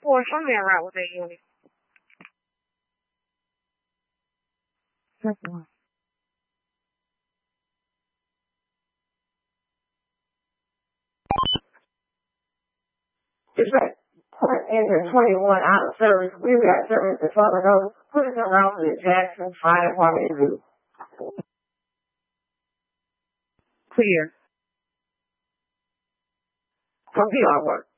Boy, something ain't right with that unit. Second one. It's like point engine 21 out of service. We've got service to follow those. Put it around the Jackson Fire Department Zoo. Clear. From PR work.